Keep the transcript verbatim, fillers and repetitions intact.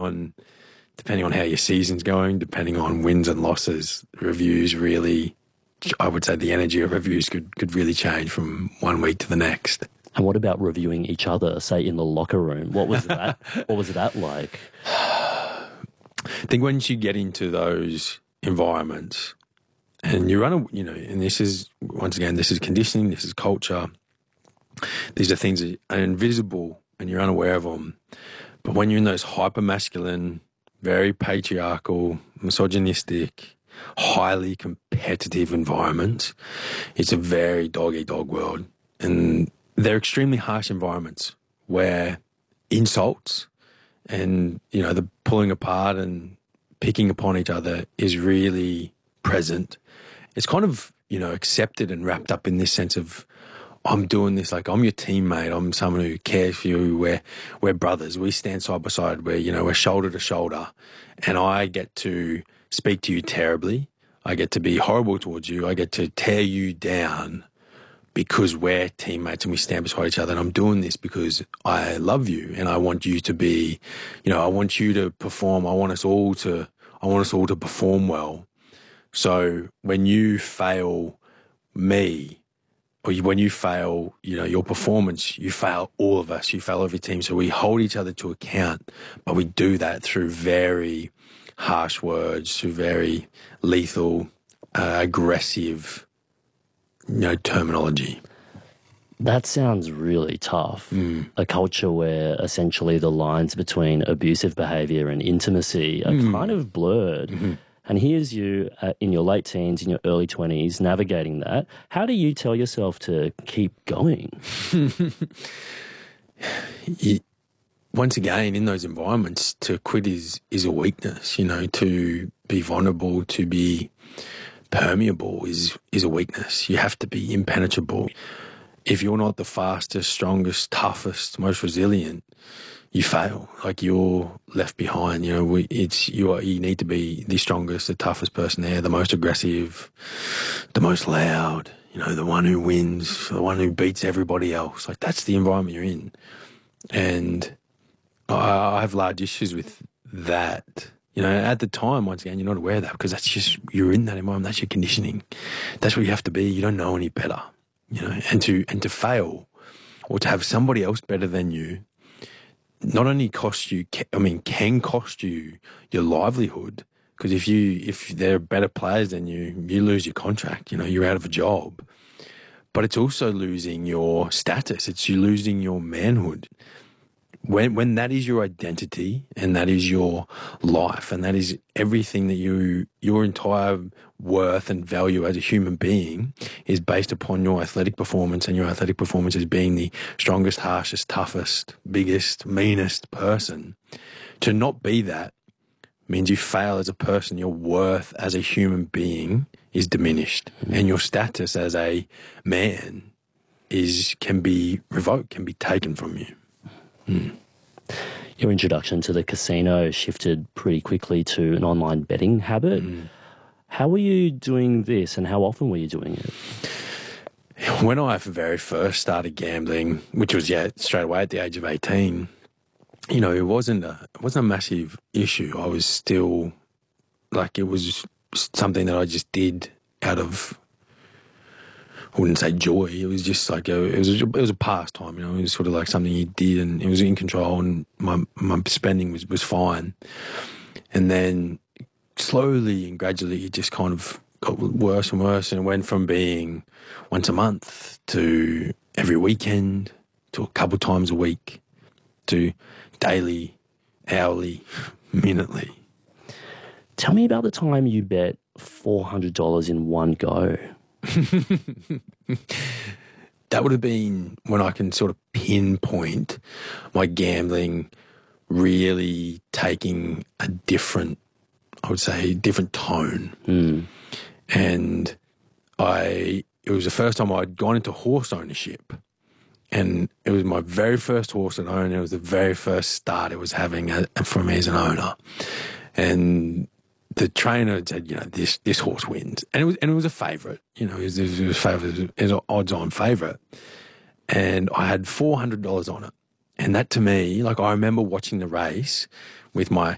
on depending on how your season's going, depending on wins and losses, reviews really, I would say the energy of reviews could, could really change from one week to the next. And what about reviewing each other, say in the locker room? What was that? What was that like? I think once you get into those environments and you run, a, you know, and this is, once again, this is conditioning, this is culture. These are things that are invisible and you're unaware of them. But when you're in those hyper-masculine, very patriarchal, misogynistic, highly competitive environments, it's a very dog-eat-dog world. And they're extremely harsh environments where insults and, you know, the pulling apart and picking upon each other is really present. It's kind of, you know, accepted and wrapped up in this sense of, I'm doing this, like I'm your teammate, I'm someone who cares for you, we're, we're brothers, we stand side by side, we're, you know, we're shoulder to shoulder, and I get to speak to you terribly, I get to be horrible towards you, I get to tear you down because we're teammates and we stand beside each other, and I'm doing this because I love you and I want you to be, you know, I want you to perform, I want us all to, I want us all to perform well. So when you fail me, or when you fail, you know, your performance, you fail all of us, you fail every team. So we hold each other to account, but we do that through very harsh words, through very lethal, uh, aggressive, you know, terminology. That sounds really tough. Mm. A culture where essentially the lines between abusive behaviour and intimacy are mm. kind of blurred. Mm-hmm. And here's you uh, in your late teens, in your early twenties, navigating that. How do you tell yourself to keep going? you, once again, in those environments, to quit is, is a weakness. You know, to be vulnerable, to be permeable is, is a weakness. You have to be impenetrable. If you're not the fastest, strongest, toughest, most resilient, you fail. Like, you're left behind. You know, we, it's you. Are, you need to be the strongest, the toughest person there, the most aggressive, the most loud. You know, the one who wins, the one who beats everybody else. Like, that's the environment you're in, and I, I have large issues with that. You know, at the time, once again, you're not aware of that because that's just, you're in that environment. That's your conditioning. That's what you have to be. You don't know any better. You know, and to and to fail or to have somebody else better than you not only cost you, I mean, can cost you your livelihood, because if you if they're better players than you, you lose your contract. You know, you're out of a job. But it's also losing your status. It's you losing your manhood. When when that is your identity and that is your life and that is everything that you your entire worth and value as a human being is based upon your athletic performance, and your athletic performance is being the strongest, harshest, toughest, biggest, meanest person. To not be that means you fail as a person. Your worth as a human being is diminished, mm-hmm. and your status as a man is can be revoked, can be taken from you. Mm. Your introduction to the casino shifted pretty quickly to an online betting habit. Mm. How were you doing this, and how often were you doing it? When I very first started gambling, which was, yeah, straight away at the age of eighteen, you know, it wasn't a, it wasn't a massive issue. I was still, like, it was something that I just did out of, I wouldn't say joy. It was just like a, it was a, it was a pastime. You know, it was sort of like something you did, and it was in control, and my my spending was was fine. And then slowly and gradually, it just kind of got worse and worse, and it went from being once a month to every weekend to a couple times a week to daily, hourly, minutely. Tell me about the time you bet four hundred dollars in one go. That would have been when I can sort of pinpoint my gambling really taking a different, I would say, different tone. Mm. And I, it was the first time I'd gone into horse ownership. And it was my very first horse that I owned. It was the very first start it was having a, for me as an owner. And the trainer said, you know, this this horse wins. And it was and it was a favourite. You know, it was, it was favourite, it was an odds-on favourite. And I had four hundred dollars on it. And that to me, like, I remember watching the race with my